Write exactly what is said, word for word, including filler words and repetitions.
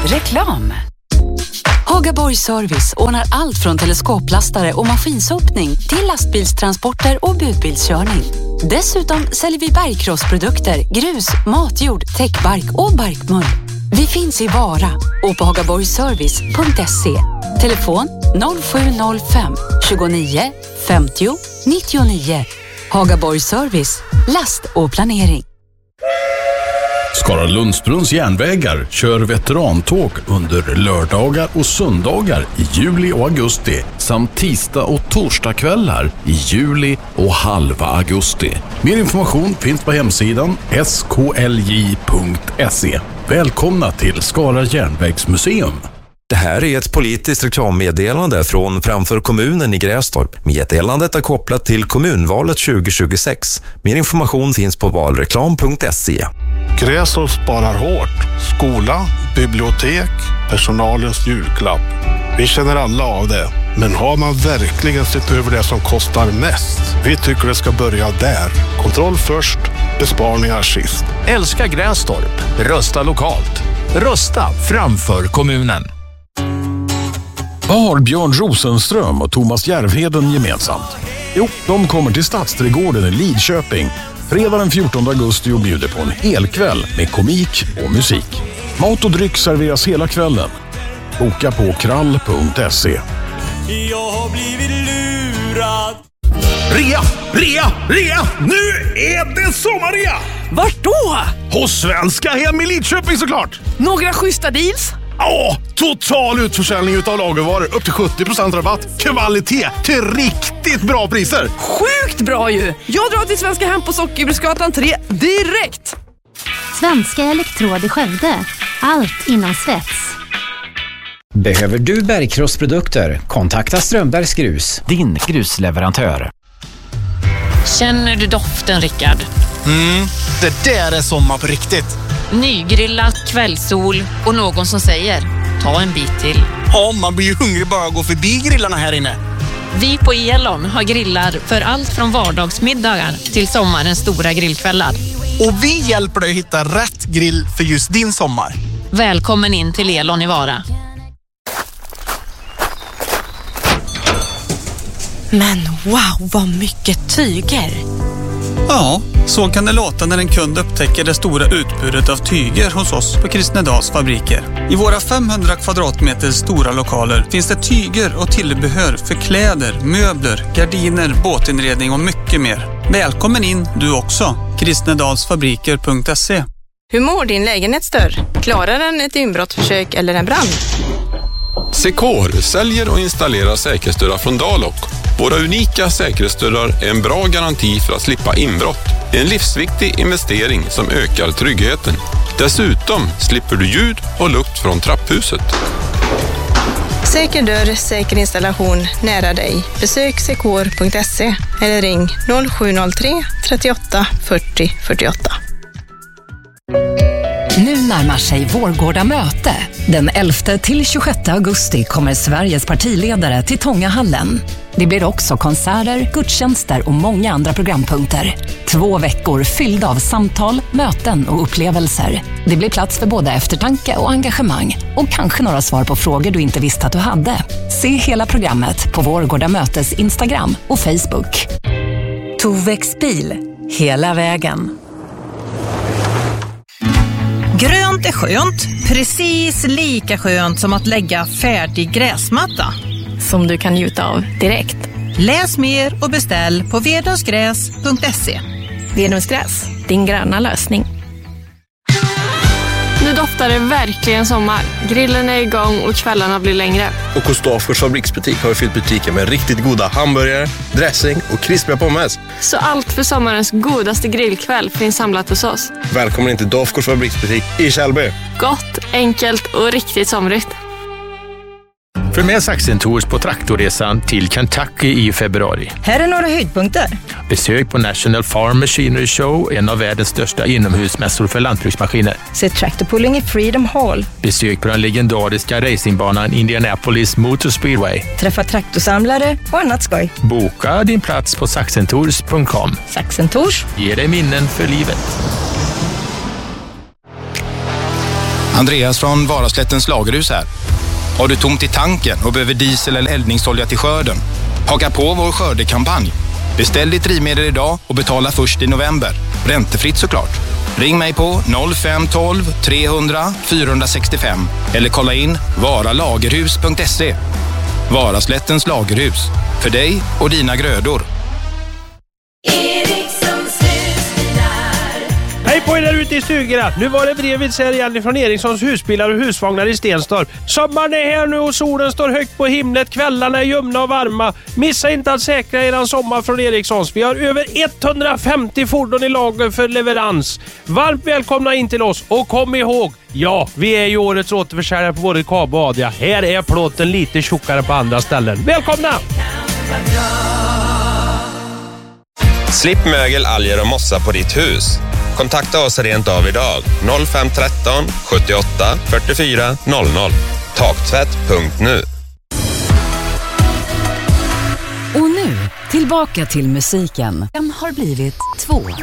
Reklam. Hagaborg Service ordnar allt från teleskoplastare och maskinsopning till lastbilstransporter och budbilskörning. Dessutom säljer vi bergkrossprodukter, grus, matjord, täckbark och barkmull. Vi finns i Vara och på hagaborgservice punkt se. Telefon noll sju noll fem tjugonio femtio nittionio. Hagaborg Service, last och planering. Skara Lundsbrunns järnvägar kör veterantåg under lördagar och söndagar i juli och augusti samt tisdag och torsdagskvällar i juli och halva augusti. Mer information finns på hemsidan s k l j punkt se. Välkomna till Skara järnvägsmuseum. Det här är ett politiskt reklammeddelande från Framför kommunen i Grästorp. Meddelandet är kopplat till kommunvalet tjugo tjugosex. Mer information finns på valreklam punkt se. Grästorp sparar hårt. Skola, bibliotek, personalens julklapp. Vi känner alla av det. Men har man verkligen sett över det som kostar mest? Vi tycker det ska börja där. Kontroll först, besparingar sist. Älska Grästorp. Rösta lokalt. Rösta framför kommunen. Vad har Björn Rosenström och Thomas Järvheden gemensamt? Jo, de kommer till Stadsträdgården i Lidköping fredag den fjortonde augusti och bjuder på en helkväll med komik och musik. Mat och dryck serveras hela kvällen. Boka på krall punkt se. Jag har blivit lurad. Rea, rea, rea! Nu är det sommarrea! Vart då? Hos Svenska Hem i Lidköping såklart! Några schyssta deals? Ja, total utförsäljning utav lagervaror. Upp till sjuttio procent rabatt. Kvalitet till riktigt bra priser. Sjukt bra ju! Jag drar till Svenska Hem på Sockerbruksgatan tre direkt! Svenska Elektrod i Skövde. Allt inom svets. Behöver du bergkrossprodukter? Kontakta Strömbergs Grus, din grusleverantör. Känner du doften, Rickard? Mm, det där är sommar på riktigt. Nygrillat, kvällssol och någon som säger, ta en bit till. Ja, man blir ju hungrig bara att gå förbi grillarna här inne. Vi på Elon har grillar för allt från vardagsmiddagar till sommarens stora grillkvällar. Och vi hjälper dig att hitta rätt grill för just din sommar. Välkommen in till Elon i Vara. Men wow, vad mycket tyger! Ja, så kan det låta när en kund upptäcker det stora utbudet av tyger hos oss på Kristnedals fabriker. I våra femhundra kvadratmeter stora lokaler finns det tyger och tillbehör för kläder, möbler, gardiner, båtinredning och mycket mer. Välkommen in du också, kristnedalsfabriker punkt se. Hur mår din lägenhetsdörr? Klarar den ett inbrottsförsök eller en brand? Secor säljer och installerar säkerhetsdörrar från Dalok. Våra unika säkerhetsdörrar är en bra garanti för att slippa inbrott. En livsviktig investering som ökar tryggheten. Dessutom slipper du ljud och lukt från trapphuset. Säker dörr, säker installation nära dig. Besök secor punkt se eller ring noll sju noll tre trettioåtta fyrtio fyrtioåtta. Nu närmar sig Vårgårda möte. Den elfte till tjugosjätte augusti kommer Sveriges partiledare till Tångahallen. Det blir också konserter, gudstjänster och många andra programpunkter. Två veckor fyllda av samtal, möten och upplevelser. Det blir plats för både eftertanke och engagemang. Och kanske några svar på frågor du inte visste att du hade. Se hela programmet på Vårgårda mötes Instagram och Facebook. Tovex bil, hela vägen. Grönt är skönt, precis lika skönt som att lägga färdig gräsmatta. Som du kan njuta av direkt. Läs mer och beställ på vedungsgräs punkt se. Vedungsgräs, din gröna lösning. Nu doftar det verkligen sommar. Grillen är igång och kvällarna blir längre. Och hos Dafgårds fabriksbutik har vi fyllt butiken med riktigt goda hamburgare, dressing och krispiga pommes. Så allt för sommarens godaste grillkväll finns samlat hos oss. Välkommen in till Dafgårds fabriksbutik i Kjellby. Gott, enkelt och riktigt somrigt. Följ med Saxen Tours på traktorresan till Kentucky i februari. Här är några höjdpunkter. Besök på National Farm Machinery Show, en av världens största inomhusmässor för lantbruksmaskiner. Se traktorpulling i Freedom Hall. Besök på den legendariska racingbanan Indianapolis Motor Speedway. Träffa traktorsamlare och annat skoj. Boka din plats på saxen tours punkt com. Saxen Tours ger dig minnen för livet. Andreas från Varaslättens lagerhus här. Har du tomt i tanken och behöver diesel eller eldningsolja till skörden? Haka på vår skördekampanj. Beställ ditt drivmedel idag och betala först i november. Räntefritt såklart. Ring mig på noll fem ett två tre hundra fyra sex fem eller kolla in varalagerhus punkt se. Varaslättens lagerhus. För dig och dina grödor. Hej på er där ute i stugorna. Nu var det brevet här igen från Erikssons husbilar och husvagnar i Stenstorp. Sommaren är här nu och solen står högt på himlet. Kvällarna är ljumna och varma. Missa inte att säkra eran sommar från Erikssons. Vi har över etthundrafemtio fordon i lager för leverans. Varmt välkomna in till oss och kom ihåg, ja, vi är ju årets återförsäljare på både Kabo och Adria. Här är plåten lite tjockare på andra ställen. Välkomna! Slipp mögel, alger och mossa på ditt hus. Kontakta oss rent av idag. noll fem ett tre sjuttioåtta fyrtiofyra noll noll. Taktvätt punkt nu. Och nu, tillbaka till musiken. Den har blivit två.